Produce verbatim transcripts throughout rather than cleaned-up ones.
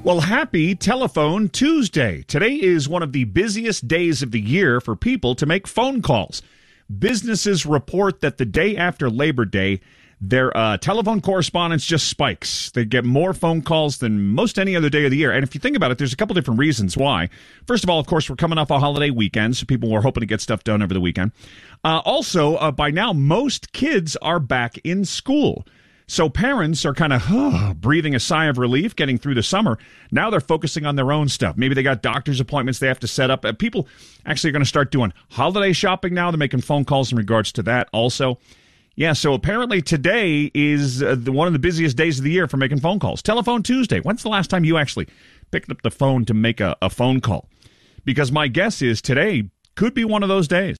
Well, happy Telephone Tuesday. Today is one of the busiest days of the year for people to make phone calls. Businesses report that the day after Labor Day, their uh, telephone correspondence just spikes. They get more phone calls than most any other day of the year. And if you think about it, there's a couple different reasons why. First of all, of course, we're coming off a holiday weekend, so people were hoping to get stuff done over the weekend. Uh, also, uh, by now, most kids are back in school. So parents are kind of huh, breathing a sigh of relief getting through the summer. Now they're focusing on their own stuff. Maybe they got doctor's appointments they have to set up. Uh, people actually are going to start doing holiday shopping now. They're making phone calls in regards to that also. Yeah, so apparently today is uh, the, one of the busiest days of the year for making phone calls. Telephone Tuesday. When's the last time you actually picked up the phone to make a, a phone call? Because my guess is today could be one of those days.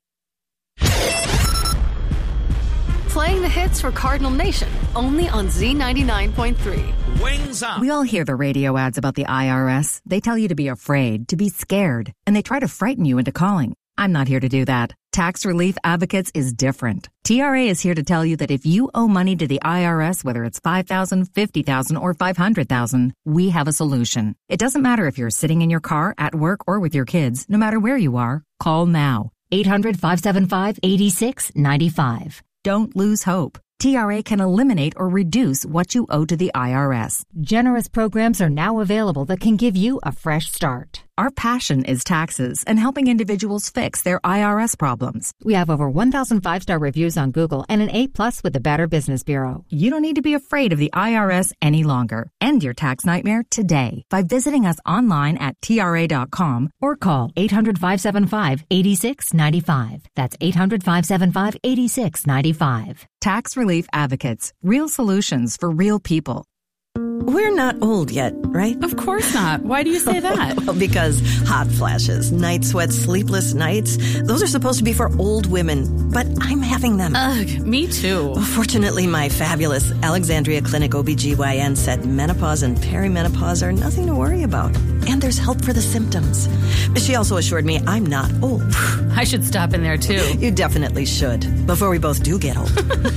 Playing the hits for Cardinal Nation, only on Z ninety-nine point three. Wings up! We all hear the radio ads about the I R S. They tell you to be afraid, to be scared, and they try to frighten you into calling. I'm not here to do that. Tax Relief Advocates is different. T R A is here to tell you that if you owe money to the I R S, whether it's five thousand dollars, fifty thousand dollars, or five hundred thousand dollars, we have a solution. It doesn't matter if you're sitting in your car, at work, or with your kids. No matter where you are, call now. eight hundred, five seven five, eight six nine five. Don't lose hope. T R A can eliminate or reduce what you owe to the I R S. Generous programs are now available that can give you a fresh start. Our passion is taxes and helping individuals fix their I R S problems. We have over one thousand five-star reviews on Google and an A plus with the Better Business Bureau. You don't need to be afraid of the I R S any longer. End your tax nightmare today by visiting us online at T R A dot com or call eight hundred, five seven five, eight six nine five. That's eight hundred, five seven five, eight six nine five. Tax Relief Advocates. Real solutions for real people. We're not old yet, right? Of course not. Why do you say that? Well, because hot flashes, night sweats, sleepless nights, those are supposed to be for old women, but I'm having them. Ugh, me too. Fortunately, my fabulous Alexandria Clinic O B G Y N said menopause and perimenopause are nothing to worry about, and there's help for the symptoms. She also assured me I'm not old. I should stop in there too. You definitely should, before we both do get old.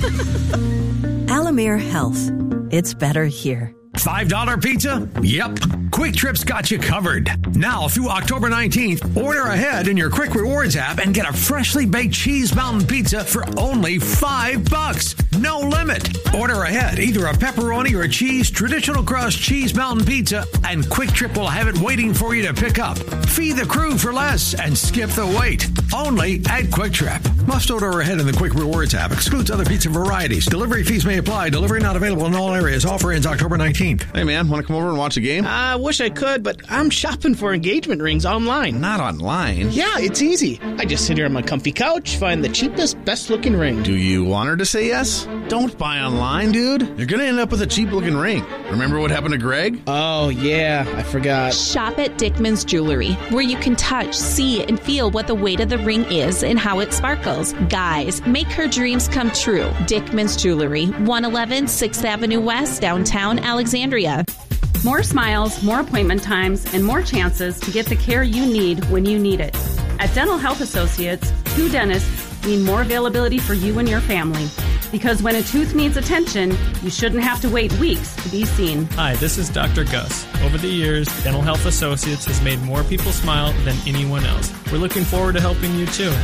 Alamere Health. It's better here. five dollar pizza? Yep. Quick Trip's got you covered. Now through October nineteenth, order ahead in your Quick Rewards app and get a freshly baked cheese mountain pizza for only five bucks. No limit. Order ahead either a pepperoni or a cheese traditional crust cheese mountain pizza, and Quick Trip will have it waiting for you to pick up. Feed the crew for less and skip the wait. Only at Quick Trip. Must order ahead in the Quick Rewards app. Excludes other pizza varieties. Delivery fees may apply. Delivery not available in all areas. Offer ends October nineteenth. Hey, man, want to come over and watch a game? I uh, wish I could, but I'm shopping for engagement rings online. Not online? Yeah, it's easy. I just sit here on my comfy couch, find the cheapest, best-looking ring. Do you want her to say yes? Don't buy online, dude. You're going to end up with a cheap-looking ring. Remember what happened to Greg? Oh, yeah, I forgot. Shop at Dickman's Jewelry, where you can touch, see, and feel what the weight of the ring is and how it sparkles. Guys, make her dreams come true. Dickman's Jewelry, one eleven sixth Avenue West, downtown Alexandria. More smiles, more appointment times, and more chances to get the care you need when you need it. At Dental Health Associates, two dentists mean more availability for you and your family. Because when a tooth needs attention, you shouldn't have to wait weeks to be seen. Hi, this is Doctor Gus. Over the years, Dental Health Associates has made more people smile than anyone else. We're looking forward to helping you too.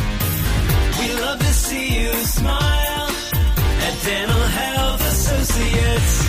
We love to see you smile at Dental Health Associates.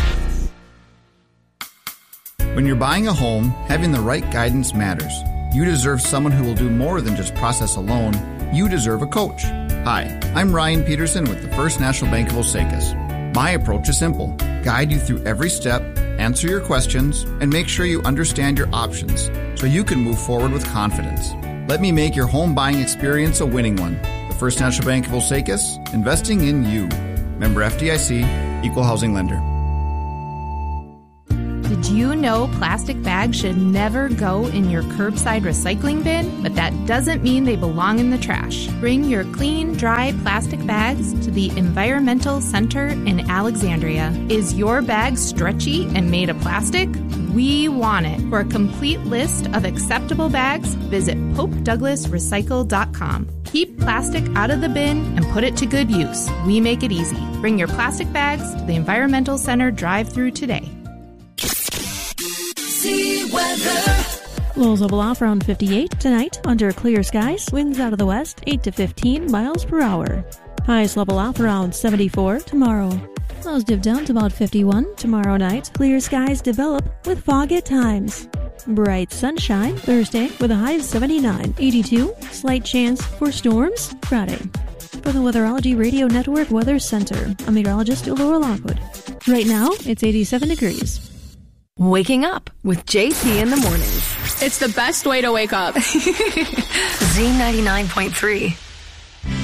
When you're buying a home, having the right guidance matters. You deserve someone who will do more than just process a loan. You deserve a coach. Hi, I'm Ryan Peterson with the First National Bank of Osakis. My approach is simple. Guide you through every step, answer your questions, and make sure you understand your options so you can move forward with confidence. Let me make your home buying experience a winning one. The First National Bank of Osakis, investing in you. Member F D I C, Equal Housing Lender. Did you know plastic bags should never go in your curbside recycling bin? But that doesn't mean they belong in the trash. Bring your clean, dry plastic bags to the Environmental Center in Alexandria. Is your bag stretchy and made of plastic? We want it. For a complete list of acceptable bags, visit Pope Douglas Recycle dot com. Keep plastic out of the bin and put it to good use. We make it easy. Bring your plastic bags to the Environmental Center drive-thru today. Z weather. Lows level off around fifty-eight tonight under clear skies. Winds out of the west eight to fifteen miles per hour. Highs level off around seventy-four tomorrow. Lows dip down to about fifty-one tomorrow night. Clear skies develop with fog at times. Bright sunshine Thursday with a high of seventy-nine. eighty-two, slight chance for storms Friday. For the Weatherology Radio Network Weather Center, I'm meteorologist Laura Lockwood. Right now, it's eighty-seven degrees. Waking up with J P in the mornings. It's the best way to wake up. Z ninety-nine point three.